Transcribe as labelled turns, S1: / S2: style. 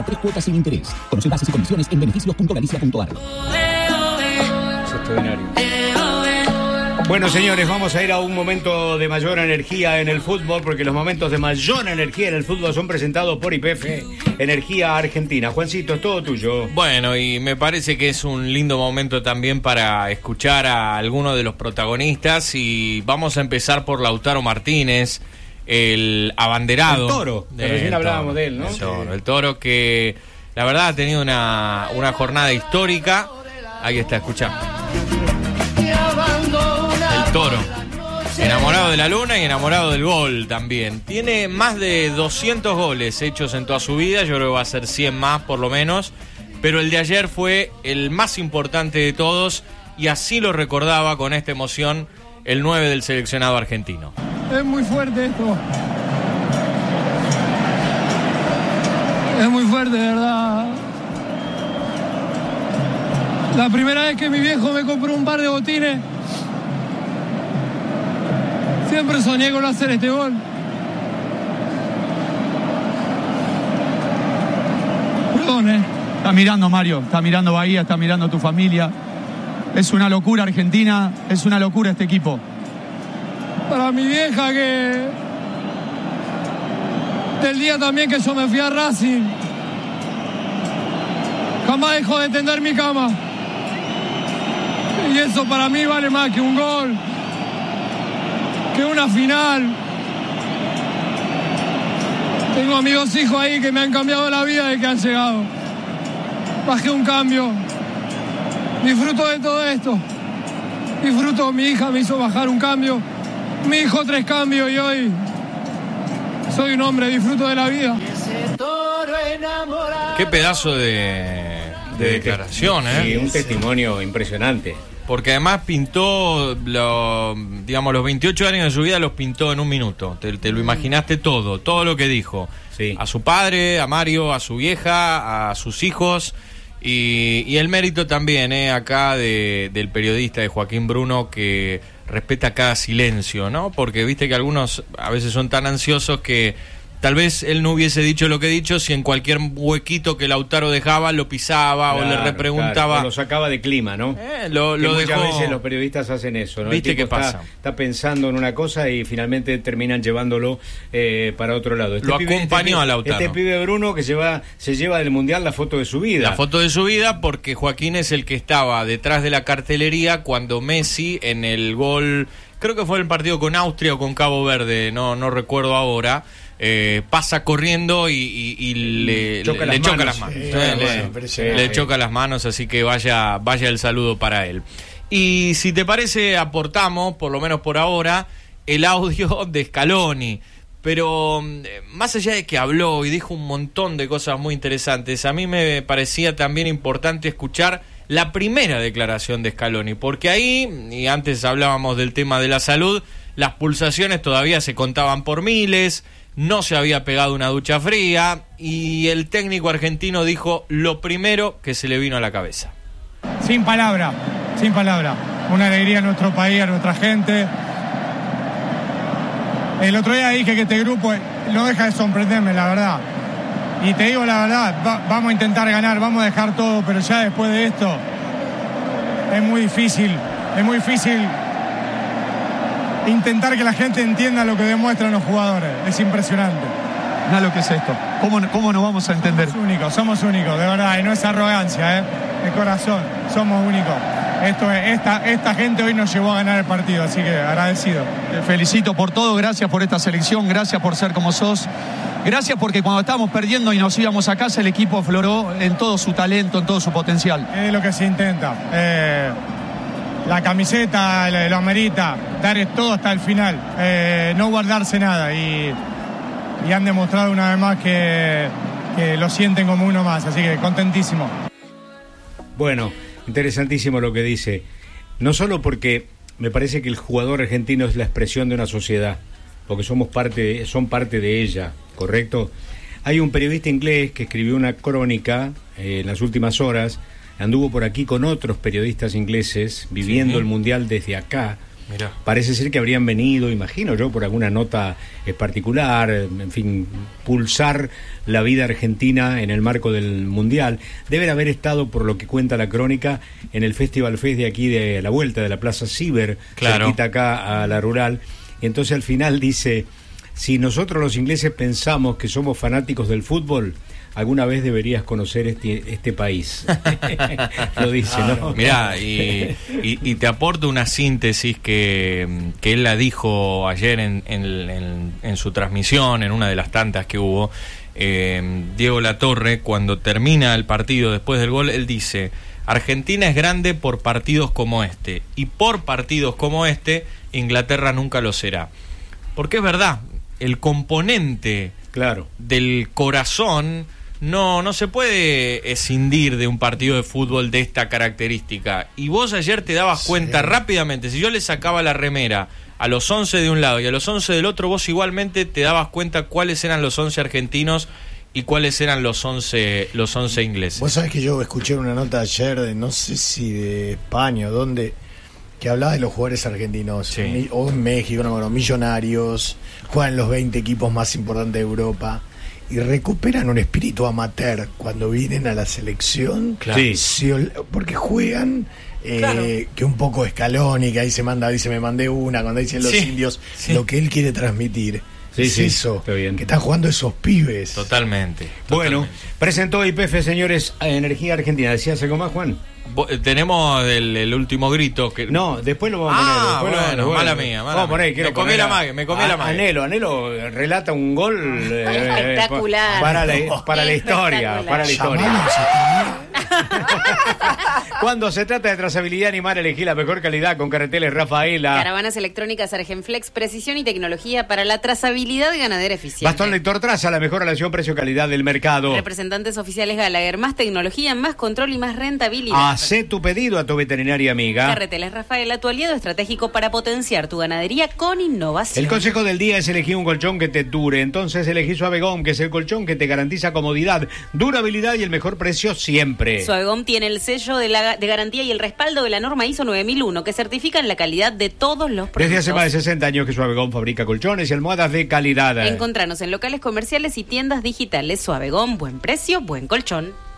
S1: 3 cuotas sin interés. Conoce bases y condiciones en beneficios.galicia.ar.
S2: Es extraordinario. Bueno, señores, vamos a ir a un momento de mayor energía en el fútbol, porque los momentos de mayor energía en el fútbol son presentados por YPF Energía Argentina. Juancito, es todo tuyo.
S3: Bueno, y me parece que es un lindo momento también para escuchar a algunos de los protagonistas, y vamos a empezar por Lautaro Martínez, el abanderado.
S2: El Toro, recién hablábamos de él, ¿no?
S3: El Toro, que la verdad ha tenido una jornada histórica. Ahí está, escuchá. El Toro, enamorado de la luna y enamorado del gol también. Tiene más de 200 goles hechos en toda su vida. Yo creo que va a ser 100 más por lo menos. Pero el de ayer fue el más importante de todos, y así lo recordaba con esta emoción el 9 del seleccionado argentino.
S4: Es muy fuerte esto. Es muy fuerte, de verdad. La primera vez que mi viejo me compró un par de botines, siempre soñé con hacer este gol. Perdón,
S5: Está mirando Mario, está mirando Bahía, está mirando tu familia. Es una locura Argentina, es una locura este equipo.
S4: Para mi vieja, que del día también que yo me fui a Racing, jamás dejó de tender mi cama. Y eso para mí vale más que un gol, que una final. Tengo a mis 2 hijos ahí que me han cambiado la vida desde que han llegado. Bajé un cambio. Disfruto de todo esto. Disfruto, mi hija me hizo bajar un cambio. Mi hijo 3 cambios, y hoy soy un hombre, disfruto de la vida.
S3: Qué pedazo de declaración,
S2: Sí, un testimonio impresionante.
S3: Porque además pintó, los 28 años de su vida los pintó en un minuto. Te lo imaginaste todo lo que dijo.
S2: Sí.
S3: A su padre, a Mario, a su vieja, a sus hijos. Y el mérito también, acá del periodista, de Joaquín Bruno, que respeta cada silencio, ¿no? Porque viste que algunos a veces son tan ansiosos que tal vez él no hubiese dicho lo que ha dicho si en cualquier huequito que Lautaro dejaba lo pisaba, claro, o le repreguntaba.
S2: Claro, o lo sacaba de clima, ¿no?
S3: Lo
S2: muchas
S3: dejó.
S2: Veces los periodistas hacen eso, ¿no?
S3: ¿Viste qué pasa?
S2: Está pensando en una cosa y finalmente terminan llevándolo para otro lado.
S3: Lo acompañó a Lautaro.
S2: Este pibe Bruno que se lleva del Mundial la foto de su vida.
S3: La foto de su vida, porque Joaquín es el que estaba detrás de la cartelería cuando Messi en el gol, creo que fue el partido con Austria o con Cabo Verde, no recuerdo ahora. Pasa corriendo y le choca las manos. Le choca las manos, así que vaya el saludo para él. Y si te parece, aportamos, por lo menos por ahora, el audio de Scaloni. Pero más allá de que habló y dijo un montón de cosas muy interesantes, a mí me parecía también importante escuchar la primera declaración de Scaloni, porque ahí, y antes hablábamos del tema de la salud, las pulsaciones todavía se contaban por miles. No se había pegado una ducha fría, y el técnico argentino dijo lo primero que se le vino a la cabeza.
S4: Sin palabra. Una alegría a nuestro país, a nuestra gente. El otro día dije que este grupo no deja de sorprenderme, la verdad. Y te digo la verdad, vamos a intentar ganar, vamos a dejar todo, pero ya después de esto es muy difícil intentar que la gente entienda lo que demuestran los jugadores. Es impresionante.
S5: Nada, lo que es esto. ¿Cómo nos vamos a entender?
S4: Somos únicos, de verdad, y no es arrogancia, de corazón, somos únicos. Esta gente hoy nos llevó a ganar el partido, así que agradecido.
S5: Te felicito por todo, gracias por esta selección, gracias por ser como sos. Gracias porque cuando estábamos perdiendo y nos íbamos a casa, el equipo afloró en todo su talento, en todo su potencial.
S4: Es lo que se intenta. La camiseta lo amerita, dar todo hasta el final, no guardarse nada, y han demostrado una vez más que lo sienten como uno más, así que contentísimo.
S2: Bueno, interesantísimo lo que dice, no solo porque me parece que el jugador argentino es la expresión de una sociedad, porque son parte de ella, ¿correcto? Hay un periodista inglés que escribió una crónica en las últimas horas, anduvo por aquí con otros periodistas ingleses viviendo el Mundial desde acá,
S3: Mirá.
S2: Parece ser que habrían venido, imagino yo, por alguna nota particular, en fin, pulsar la vida argentina en el marco del Mundial. Deben haber estado, por lo que cuenta la crónica, en el Festival Fest de aquí de la vuelta de la Plaza Ciber,
S3: claro,
S2: cerquita acá a la Rural. Y entonces al final dice, si nosotros los ingleses pensamos que somos fanáticos del fútbol, alguna vez deberías conocer este país. Lo dice, ¿no?
S3: Mirá, y te aporto una síntesis que él la dijo ayer en su transmisión, en una de las tantas que hubo. Diego Latorre, cuando termina el partido después del gol, él dice: Argentina es grande por partidos como este, y por partidos como este Inglaterra nunca lo será. Porque es verdad, el componente,
S2: claro,
S3: del corazón no se puede escindir de un partido de fútbol de esta característica. Y vos ayer te dabas cuenta rápidamente, si yo le sacaba la remera a los 11 de un lado y a los 11 del otro, vos igualmente te dabas cuenta cuáles eran los 11 argentinos y cuáles eran los 11 ingleses.
S6: Vos sabés que yo escuché una nota ayer de, no sé si de España o dónde, que hablaba de los jugadores argentinos,
S3: sí,
S6: o en México, no, bueno, millonarios, juegan los 20 equipos más importantes de Europa y recuperan un espíritu amateur cuando vienen a la selección.
S3: Claro.
S6: Porque juegan
S3: claro,
S6: que un poco Scaloni, que ahí se manda, dice me mandé una, cuando dicen los indios, lo que él quiere transmitir.
S2: Sí,
S6: es eso,
S2: está bien,
S6: que están jugando esos pibes.
S3: Totalmente.
S2: Bueno, presentó YPF, señores, Energía Argentina. ¿Decías algo más, Juan?
S3: Tenemos el último grito que...
S2: No, después lo vamos a poner.
S3: Bueno, mala mía.
S2: Vamos a poner,
S3: me comí la magia.
S2: Anhelo relata un gol
S7: espectacular.
S2: Para la historia. Cuando se trata de trazabilidad animal, elegí la mejor calidad con Carreteles Rafaela.
S7: Caravanas electrónicas Argenflex, precisión y tecnología para la trazabilidad ganadera eficiente.
S2: Bastón lector traza, la mejor relación precio-calidad del mercado.
S7: Representantes oficiales Gallagher, más tecnología, más control y más rentabilidad.
S2: Hacé tu pedido a tu veterinaria amiga.
S7: Carreteles Rafaela, tu aliado estratégico para potenciar tu ganadería con innovación.
S2: El consejo del día es elegir un colchón que te dure. Entonces elegí Suavegom, que es el colchón que te garantiza comodidad, durabilidad y el mejor precio siempre.
S7: Suavegom tiene el sello de garantía y el respaldo de la norma ISO 9001, que certifican la calidad de todos los productos.
S2: Desde hace más de 60 años que Suavegom fabrica colchones y almohadas de calidad.
S7: Encontranos en locales comerciales y tiendas digitales. Suavegom, buen precio, buen colchón.